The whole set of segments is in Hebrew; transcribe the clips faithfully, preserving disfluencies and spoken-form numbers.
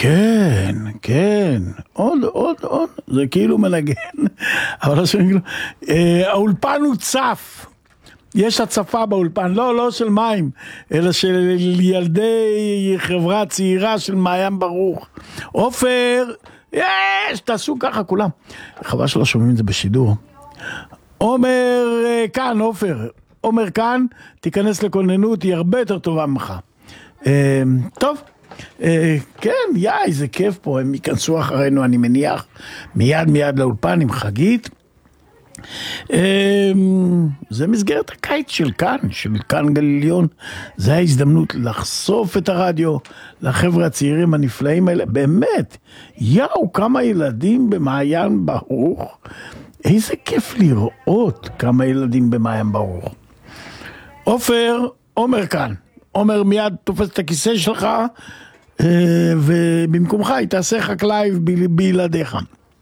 כן, כן, עוד, עוד, עוד, זה כאילו מנגן, אבל לא שומעים כאילו, אה, האולפן הוא צף, יש הצפה באולפן, לא, לא של מים, אלא של ילדי חברה צעירה של מעיין ברוך. עופר, יש, תעשו ככה כולם. חבל שלא שומעים את זה בשידור. עומר כאן, עופר, עומר כאן, תיכנס לכוננות, היא הרבה יותר טובה ממך. אה, טוב. Uh, כן, יאי, זה כיף פה, הם ייכנסו אחרינו, אני מניח, מיד מיד לאולפן עם חגית. Uh, זה מסגרת הקיץ של כאן, של כאן גליליון, זה ההזדמנות לחשוף את הרדיו לחבר'ה הצעירים הנפלאים האלה, באמת, יאו, כמה ילדים במעיין ברוך, איזה כיף לראות כמה ילדים במעיין ברוך. עופר, עומר כאן. עומר מיד תופס את הכיסא שלך, ובמקומך היא תעשה חקלאי בילדיך.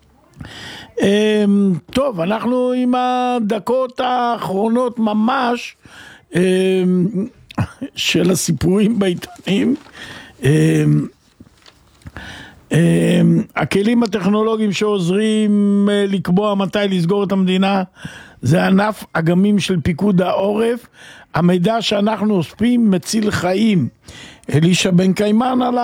טוב, אנחנו עם הדקות האחרונות ממש של הסיפורים בעיתונים. הכלים הטכנולוגיים שעוזרים לקבוע מתי לסגור את המדינה זה ענף אגמים של פיקוד העורף. המידע שאנחנו אוספים מציל חיים. אלישע בן קיימן על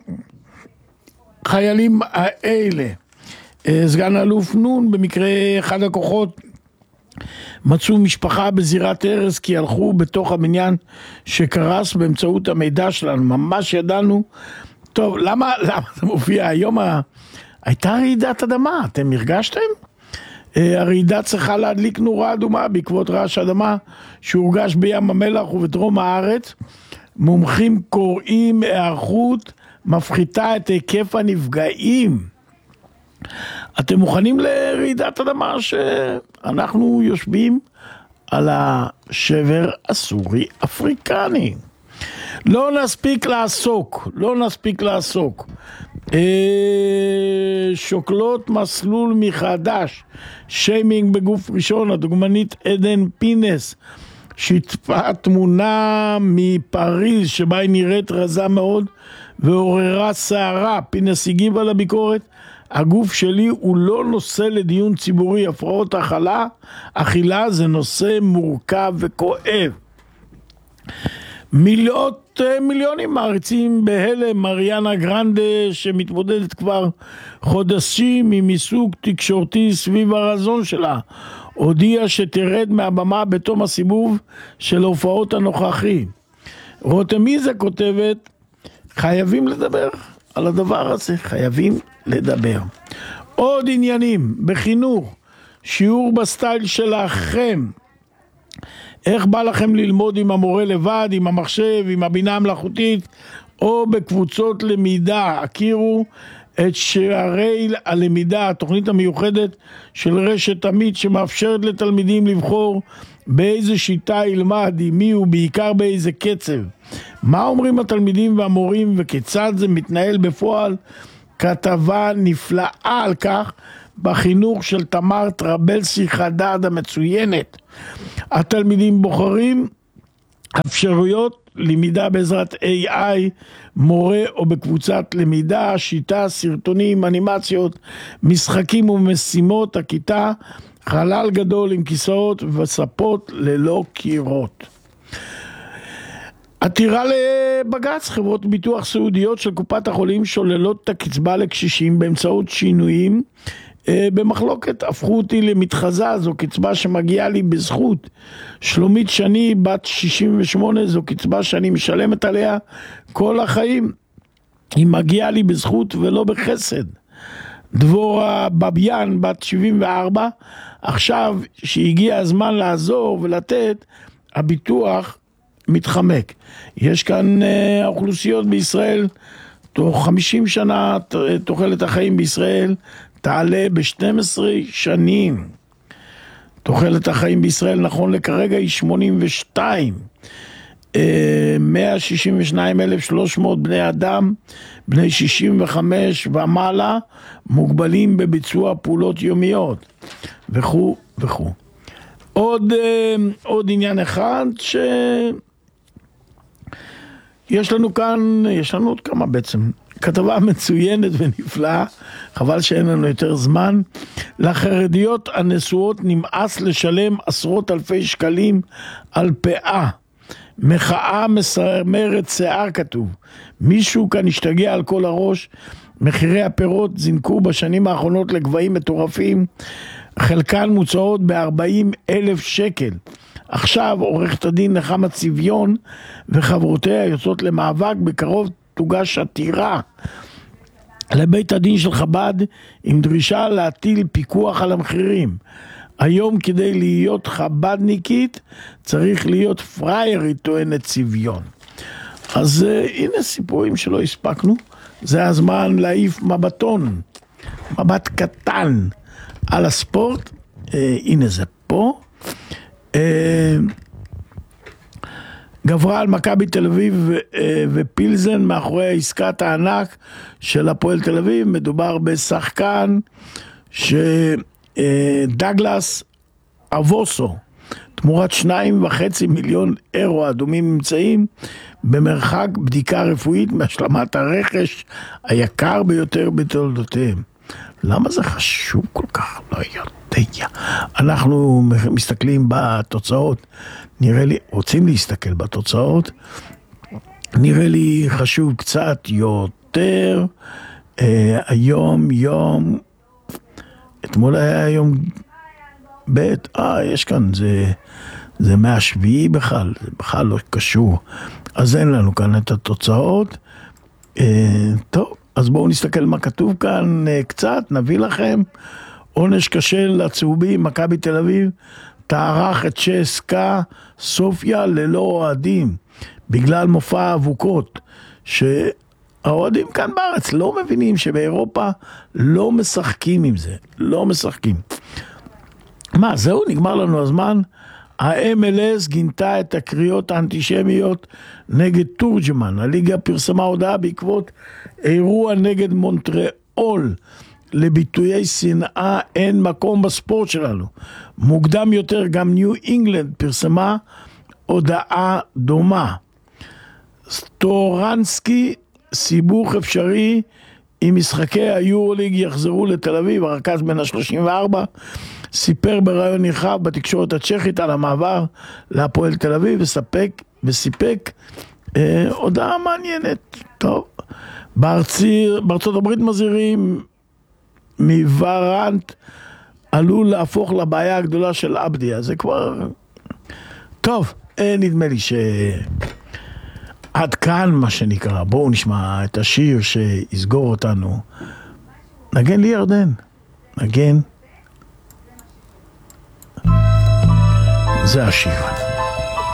החיילים האלה. סגן אלוף נון, במקרה אחד הכוחות מצאו משפחה בזירת הרס כי הלכו בתוך הבניין שקרס באמצעות המידע שלנו. ממש ידענו. טוב, למה, למה זה מופיע היום? ה... הייתה רעידת אדמה, אתם הרגשתם? הרעידה צריכה להדליק נורה אדומה בעקבות רעש אדמה שהורגש בים המלח ובדרום הארץ. מומחים קוראים היערכות מפחיתה את היקף הנפגעים. אתם מוכנים לרעידת אדמה שאנחנו יושבים על השבר הסורי אפריקני? לא נספיק לעסוק, לא נספיק לעסוק. שוקלות מסלול מחדש, שיימינג בגוף ראשון. הדוגמנית עדן פינס שיתפה תמונה מפריז שבה היא נראית רזה מאוד ועוררה סערה. פינס הגיבה לביקורת: הגוף שלי הוא לא נושא לדיון ציבורי. הפרעות אכילה, אכילה זה נושא מורכב וכואב. מיליאות מיליונים מעריצים בהלם מריאנה גרנדה שמתמודדת כבר חודשים עם עיסוק תקשורתי סביב הרזון שלה. הודיעה שתרד מהבמה בתום הסיבוב של הופעות הנוכחי. רותם איזה כותבת: חייבים לדבר על הדבר הזה, חייבים לדבר. עוד עניינים בחינוך, שיעור בסטייל שלכם. איך בא לכם ללמוד עם המורה לבד, עם המחשב, עם הבינה המלאכותית, או בקבוצות למידה? הכירו את שערי הלמידה, התוכנית המיוחדת של רשת עמית שמאפשרת לתלמידים לבחור באיזה שיטה ילמד, עם מי ובעיקר באיזה קצב. מה אומרים התלמידים והמורים וכיצד זה מתנהל בפועל? כתבה נפלאה על כך בחינוך של תמר טרבלסי חדד המצוינת. התלמידים בוחרים אפשרויות למידה בעזרת איי איי, מורה או בקבוצת למידה, שיטה, סרטונים, אנימציות, משחקים ומשימות. הכיתה חלל גדול עם כיסאות וספות ללא קירות. עתירה לבג"ץ, חברות ביטוח סעודיות של קופת החולים שוללות את הקצבה לקשישים באמצעות שינויים במחלוקת. הפכו אותי למתחזה, זו קצבה שמגיעה לי בזכות. שלומית שני בת שישים ושמונה, זו קצבה שאני משלמת עליה כל החיים, היא מגיעה לי בזכות ולא בחסד. דבורה בביין בת שבעים וארבע, עכשיו שהגיע הזמן לעזור ולתת, הביטוח מתחמק. יש כאן אה, אוכלוסיות בישראל, תוך חמישים שנה תוחלת החיים בישראל תעלה ב-שתים עשרה שנים. תוחלת החיים בישראל נכון לכרגע היא שמונים ושתיים. מאה שישים ושניים אלף ושלוש מאות בני אדם, בני שישים וחמש ומעלה, מוגבלים בביצוע פעולות יומיות, וכו' וכו'. עוד, עוד עניין אחד ש... יש לנו כאן, יש לנו עוד כמה בעצם, כתבה מצוינת ונפלאה, חבל שאין לנו יותר זמן. לחרדיות הנשואות נמאס לשלם עשרות אלפי שקלים על פאה. מחאה מסמרת שיער כתוב. מישהו כאן השתגע על כל הראש. מחירי הפירות זינקו בשנים האחרונות לגבהים מטורפים. חלקן מוצעות ב-ארבעים אלף שקל. עכשיו עורכת הדין נחמה צביון וחברותיה יוצאות למאבק, בקרוב תוגש עתירה לבית הדין של חב"ד עם דרישה להטיל פיקוח על המחירים. היום כדי להיות חב"דניקית צריך להיות פריירית, טוענת צביון. אז uh, הנה סיפורים שלא הספקנו. זה הזמן להעיף מבטון, מבט קטן על הספורט. uh, הנה זה פה. uh, גברה על מכבי תל אביב ופילזן מאחורי עסקת הענק של הפועל תל אביב. מדובר בשחקן שדגלס אבוסו, תמורת שניים וחצי מיליון אירו אדומים, נמצאים במרחק בדיקה רפואית מהשלמת הרכש היקר ביותר בתולדותיהם. למה זה חשוב כל כך? לא יודע. אנחנו מסתכלים בתוצאות, נראה לי, רוצים להסתכל בתוצאות, נראה לי חשוב קצת יותר. אה, היום, יום, אתמול היה יום בית, אה, יש כאן, זה, זה מהשביעי בכלל, זה בכלל לא קשור. אז אין לנו כאן את התוצאות. אה, טוב, אז בואו נסתכל מה כתוב כאן אה, קצת, נביא לכם. עונש קשה לצהובים, מכבי תל אביב תערך את צ'סקה סופיה ללא אוהדים בגלל מופע אבוקות, שהאוהדים כאן בארץ לא מבינים שבאירופה לא משחקים עם זה, לא משחקים. מה, זהו, נגמר לנו הזמן. ה-אם אל אס גינתה את הקריאות האנטישמיות נגד תורג'מן. הליגה פרסמה הודעה בעקבות אירוע נגד מונטריאול. לביטויי שנאה אין מקום בספורט שלנו. מוקדם יותר גם ניו אינגלנד פרסמה הודעה דומה. סטורנסקי, סיבוך אפשרי אם משחקי היורוליג יחזרו לתל אביב. הרכז בן ה-שלושים וארבע סיפר ברעיון נרחב בתקשורת הצ'כית על המעבר להפועל תל אביב וספק, וסיפק אה, הודעה מעניינת. טוב, בארצי, בארצות הברית מזהירים מוורנט עלול להפוך לבעיה הגדולה של אבדיה. זה כבר טוב, נדמה לי שעד כאן מה שנקרא. בואו נשמע את השיר שיסגור אותנו. נגן לי ירדן, נגן, זה השיר.